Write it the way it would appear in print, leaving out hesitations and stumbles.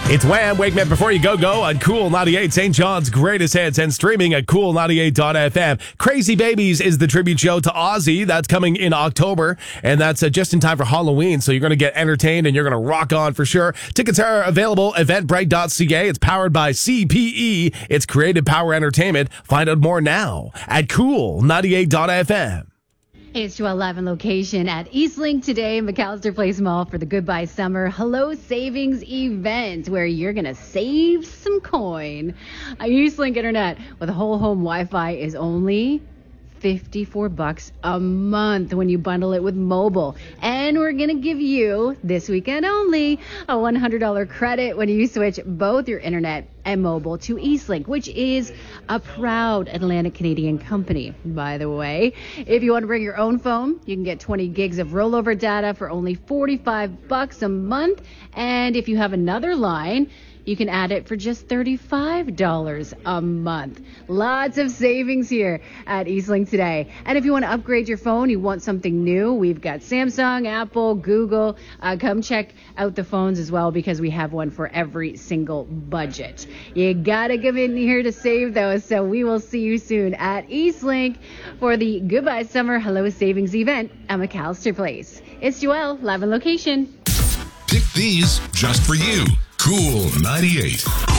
It's Wham! Wake Me Up Before You Go on Cool 98, St. John's greatest hits, and streaming at cool98.fm. Crazy Babies is the tribute show to Ozzy. That's coming in October, and that's just in time for Halloween, so you're going to get entertained and you're going to rock on for sure. Tickets are available at eventbrite.ca. It's powered by CPE. It's Creative Power Entertainment. Find out more now at cool98.fm. It's to 11 location at Eastlink today, McAllister Place Mall for the Goodbye Summer Hello Savings event where you're going to save some coin. Eastlink Internet with whole home Wi-Fi is only $54 a month when you bundle it with mobile. And we're going to give you, this weekend only, a $100 credit when you switch both your internet and mobile to Eastlink, which is a proud Atlantic Canadian company, by the way. If you want to bring your own phone, you can get 20 gigs of rollover data for only $45 a month. And if you have another line, you can add it for just $35 a month. Lots of savings here at Eastlink today. And if you want to upgrade your phone, you want something new, we've got Samsung, Apple, Google. Come check out the phones as well because we have one for every single budget. You got to come in here to save those. So we will see you soon at Eastlink for the Goodbye Summer Hello Savings event at McAllister Place. It's Joelle, live on location. Pick these just for you. Cool 98.